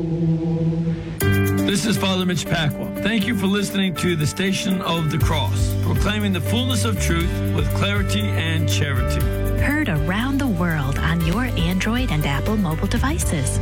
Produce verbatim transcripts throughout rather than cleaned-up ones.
This is Father Mitch Pacwa. Thank you for listening to the Station of the Cross, proclaiming the fullness of truth with clarity and charity. Heard around the world on your Android and Apple mobile devices.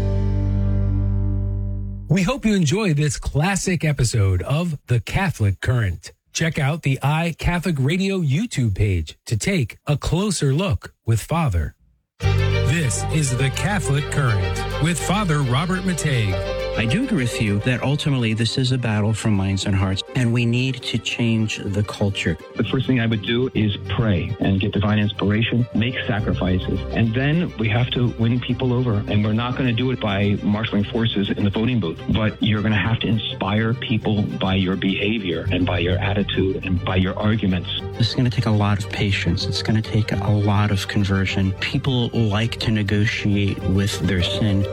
We hope you enjoy this classic episode of The Catholic Current. Check out the iCatholic Radio YouTube page to take a closer look with Father. This is The Catholic Current with Father Robert Matei. I do agree with you that ultimately this is a battle for minds and hearts, and we need to change the culture. The first thing I would do is pray and get divine inspiration, make sacrifices, and then we have to win people over. And we're not going to do it by marshaling forces in the voting booth, but you're going to have to inspire people by your behavior and by your attitude and by your arguments. This is going to take a lot of patience. It's going to take a lot of conversion. People like to negotiate with their sin.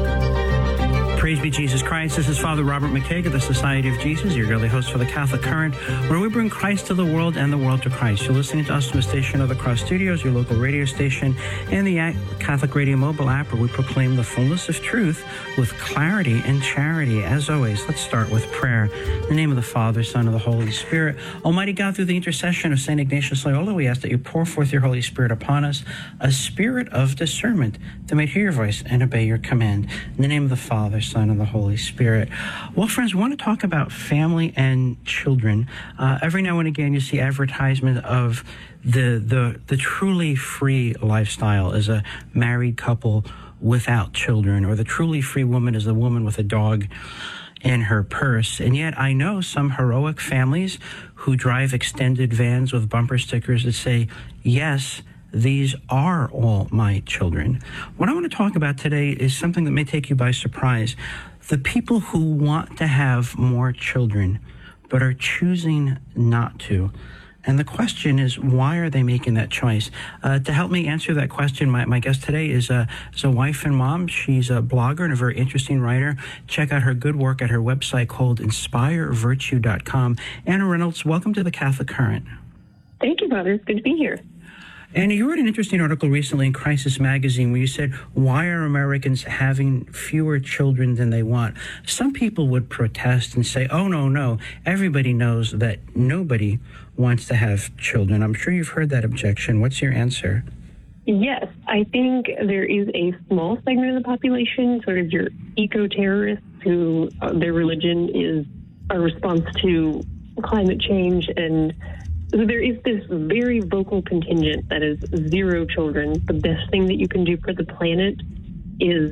Praise be Jesus Christ. This is Father Robert McKaig of the Society of Jesus, your daily host for the Catholic Current, where we bring Christ to the world and the world to Christ. You're listening to us from the Station of the Cross Studios, your local radio station, and the Catholic Radio mobile app, where we proclaim the fullness of truth with clarity and charity. As always, let's start with prayer. In the name of the Father, Son, and the Holy Spirit. Almighty God, through the intercession of Saint Ignatius Loyola, we ask that you pour forth your Holy Spirit upon us, a spirit of discernment, that may hear your voice and obey your command. In the name of the Father, Son, and the Holy Spirit. Well, friends, we want to talk about family and children. Uh, every now and again, you see advertisement of the the the truly free lifestyle as a married couple without children, or the truly free woman is a woman with a dog in her purse. And yet I know some heroic families who drive extended vans with bumper stickers that say, yes, these are all my children. What I want to talk about today is something that may take you by surprise. The people who want to have more children, but are choosing not to. And the question is, why are they making that choice? Uh, to help me answer that question, my, my guest today is a, is a wife and mom. She's a blogger and a very interesting writer. Check out her good work at her website called inspire virtue dot com. Anna Reynolds, welcome to the Catholic Current. Thank you, Father. It's good to be here. And you wrote an interesting article recently in Crisis Magazine where you said, why are Americans having fewer children than they want? Some people would protest and say, oh, no, no, everybody knows that nobody wants to have children. I'm sure you've heard that objection. What's your answer? Yes, I think there is a small segment of the population, sort of your eco-terrorists, who uh, their religion is a response to climate change, and so there is this very vocal contingent that is zero children. The best thing that you can do for the planet is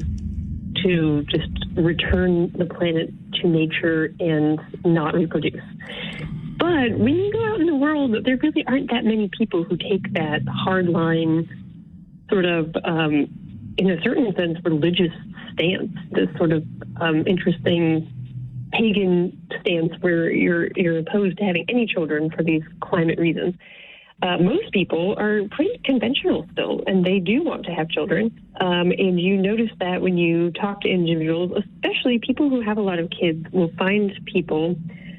to just return the planet to nature and not reproduce. But when you go out in the world, there really aren't that many people who take that hardline, sort of, um, in a certain sense, religious stance, this sort of um, interesting pagan stance where you're you're opposed to having any children for these climate reasons. Uh, most people are pretty conventional still, and they do want to have children. Um, and you notice that when you talk to individuals, especially people who have a lot of kids, will find people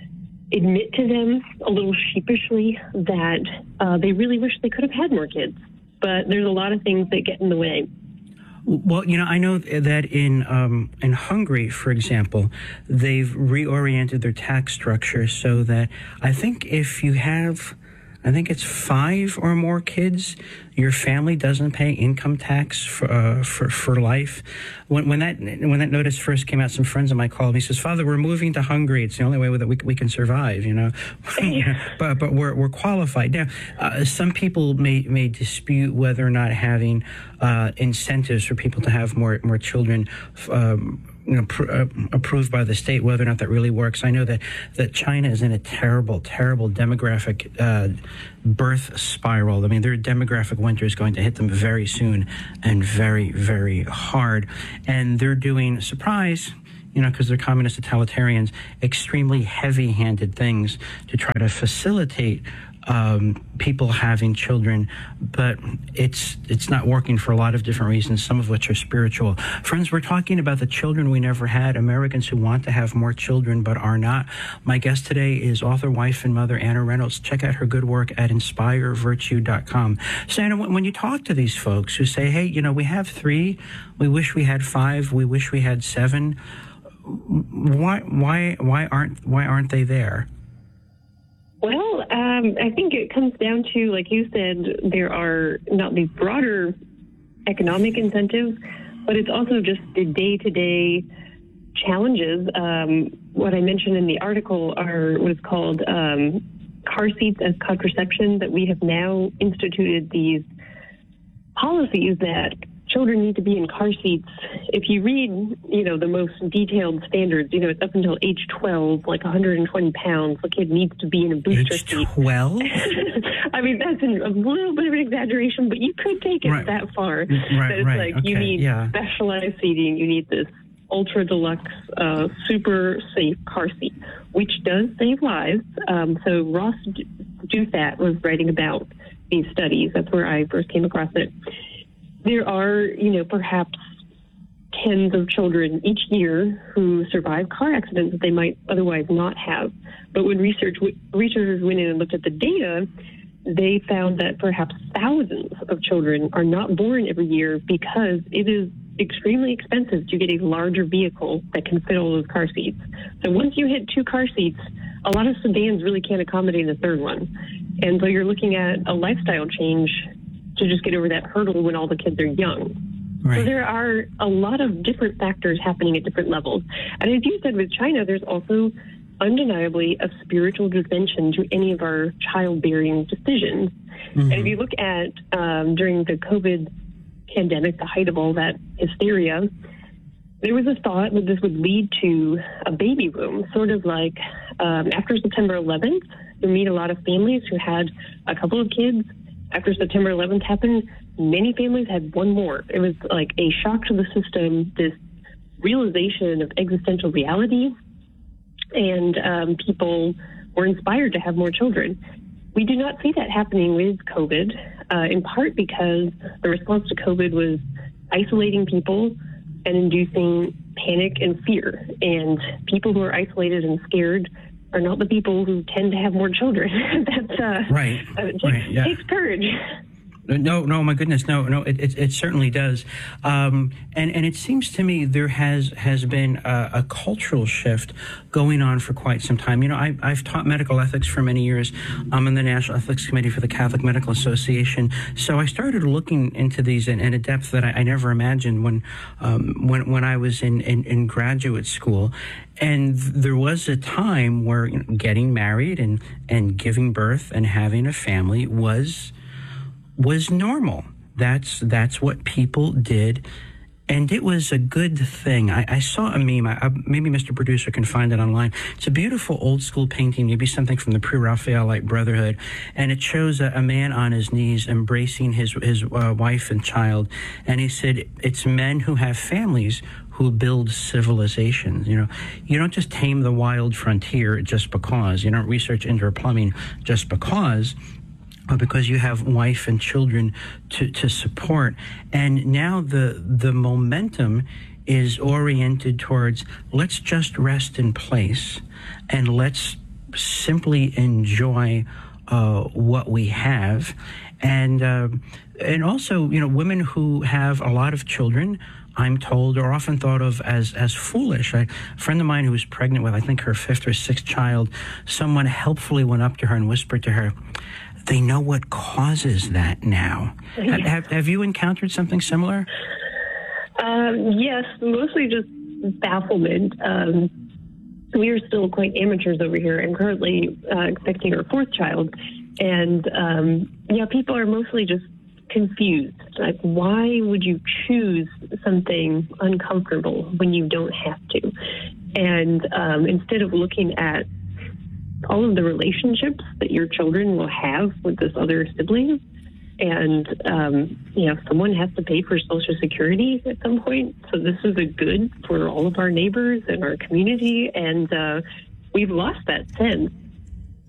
admit to them a little sheepishly that uh, they really wish they could have had more kids. But there's a lot of things that get in the way. Well, you know, I know that in um, in Hungary, for example, they've reoriented their tax structure so that I think if you have, I think it's five or more kids, your family doesn't pay income tax for uh, for for life. When when that when that notice first came out, some friends of mine called me. He says, "Father, we're moving to Hungary. It's the only way that we we can survive." You know, but but we're we're qualified now. Uh, some people may may dispute whether or not having uh, incentives for people to have more more children. Um, You know, pr- uh, approved by the state, whether or not that really works. I know that, that China is in a terrible, terrible demographic uh, birth spiral. I mean, their demographic winter is going to hit them very soon and very, very hard. And they're doing, surprise, you know, because they're communist totalitarians, extremely heavy-handed things to try to facilitate um, people having children, but it's it's not working for a lot of different reasons, some of which are spiritual. Friends, we're talking about the children we never had, Americans who want to have more children but are not. My guest today is author, wife, and mother Anna Reynolds. Check out her good work at inspire virtue dot com. So, Anna, when you talk to these folks who say, hey, you know, we have three, we wish we had five, we wish we had seven, why why why aren't why aren't they there? Well, um, I think it comes down to, like you said, there are not these broader economic incentives, but it's also just the day-to-day challenges. Um, what I mentioned in the article are what is called um, car seats as contraception, that we have now instituted these policies that children need to be in car seats. If you read, you know, the most detailed standards, you know, it's up until age twelve, like one hundred twenty pounds, the kid needs to be in a booster age seat. twelve? I mean, that's an, a little bit of an exaggeration, but you could take it right. that far. Right, that it's right. like okay. you need yeah. specialized seating, you need this ultra deluxe, uh, super safe car seat, which does save lives. Um, so Ross Douthat was writing about these studies. That's where I first came across it. There are, you know, perhaps tens of children each year who survive car accidents that they might otherwise not have. But when research researchers went in and looked at the data, they found that perhaps thousands of children are not born every year because it is extremely expensive to get a larger vehicle that can fit all those car seats. So once you hit two car seats, a lot of sedans really can't accommodate a third one. And so you're looking at a lifestyle change to just get over that hurdle when all the kids are young. Right. So there are a lot of different factors happening at different levels. And as you said with China, there's also undeniably a spiritual dimension to any of our childbearing decisions. Mm-hmm. And if you look at um, during the COVID pandemic, the height of all that hysteria, there was a thought that this would lead to a baby boom, sort of like um, after September eleventh, you meet a lot of families who had a couple of kids. After September eleventh happened, many families had one more. It was like a shock to the system, this realization of existential reality, and um, people were inspired to have more children. We do not see that happening with COVID, uh, in part because the response to COVID was isolating people and inducing panic and fear. And people who are isolated and scared are not the people who tend to have more children. That's uh, right. Uh, takes, right. Yeah. takes courage. No, no, my goodness, no, no, it, it, it certainly does. Um, and, and it seems to me there has, has been a, a cultural shift going on for quite some time. You know, I, I've taught medical ethics for many years. I'm in the National Ethics Committee for the Catholic Medical Association. So I started looking into these in, in a depth that I, I never imagined when, um, when, when I was in, in, in graduate school. And there was a time where, you know, getting married and, and giving birth and having a family was was normal. That's that's what people did, and it was a good thing. I, I saw a meme. I, I, maybe Mister Producer can find it online. It's a beautiful old school painting, maybe something from the Pre-Raphaelite Brotherhood, and it shows a, a man on his knees embracing his his uh, wife and child, and he said, "It's men who have families who build civilizations." You know, you don't just tame the wild frontier just because. You don't research indoor plumbing just because. Because you have wife and children to, to support. And now the the momentum is oriented towards, let's just rest in place and let's simply enjoy uh, what we have. And uh, and also, you know, women who have a lot of children, I'm told, are often thought of as, as foolish. I, a friend of mine who was pregnant with, I think, her fifth or sixth child, someone helpfully went up to her and whispered to her, they know what causes that now. Yeah. Have, have you encountered something similar? Um, yes, mostly just bafflement. Um, we are still quite amateurs over here. I'm currently uh, expecting our fourth child. And, um, yeah, people are mostly just confused. Like, why would you choose something uncomfortable when you don't have to? And um, instead of looking at all of the relationships that your children will have with this other sibling, and um, you know, someone has to pay for Social Security at some point, so this is a good for all of our neighbors and our community, and uh, we've lost that sense.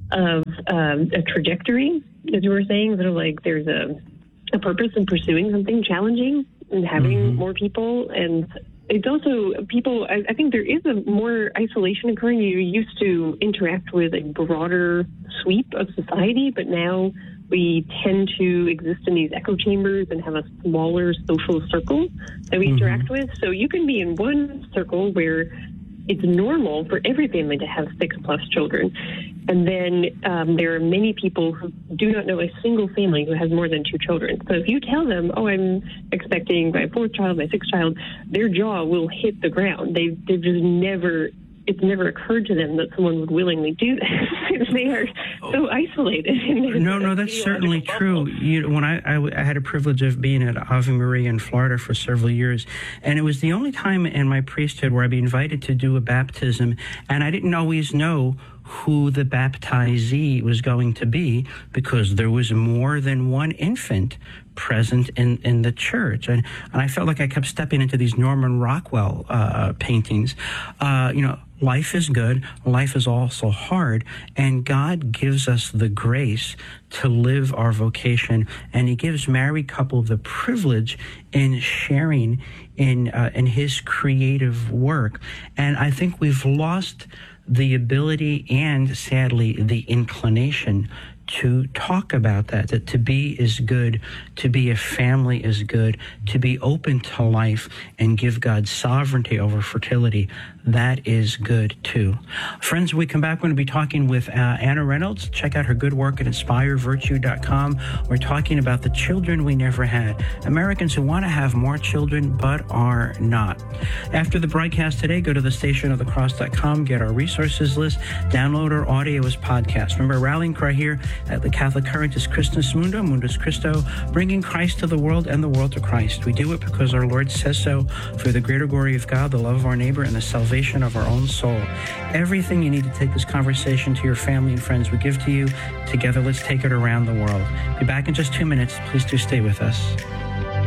of um, a trajectory, as you were saying, sort of like there's a, a purpose in pursuing something challenging and having mm-hmm. more people. And it's also people, I, I think there is a more isolation occurring. You used to interact with a broader sweep of society, but now we tend to exist in these echo chambers and have a smaller social circle that we mm-hmm. interact with. So you can be in one circle where it's normal for every family to have six plus children. And then um, there are many people who do not know a single family who has more than two children. So if you tell them, oh, I'm expecting my fourth child, my sixth child, their jaw will hit the ground. They, they've just never... It's never occurred to them that someone would willingly do that. They are so isolated. No, no, that's certainly true. You, when I, I, I had a privilege of being at Ave Maria in Florida for several years, and it was the only time in my priesthood where I'd be invited to do a baptism, and I didn't always know who the baptizee was going to be because there was more than one infant present in, in the church. And, and I felt like I kept stepping into these Norman Rockwell uh, paintings. Uh, you know, life is good. Life is also hard. And God gives us the grace to live our vocation. And he gives married couple the privilege in sharing in, uh, in his creative work. And I think we've lost the ability and, sadly, the inclination to talk about that, that to be is good, to be a family is good, to be open to life and give God sovereignty over fertility, that is good too. Friends, when we come back, we're going to be talking with uh, Anna Reynolds. Check out her good work at inspire virtue dot com. We're talking about the children we never had, Americans who want to have more children but are not. After the broadcast today, go to the station of the cross dot com, get our resources list, download our audio as podcast. Remember, our rallying cry here at the Catholic Current is Christus Mundo, Mundus Christo, bringing Christ to the world and the world to Christ. We do it because our Lord says so, for the greater glory of God, the love of our neighbor, and the salvation of our own soul. Everything you need to take this conversation to your family and friends we give to you. Together, let's take it around the world. Be back in just two minutes. Please do stay with us.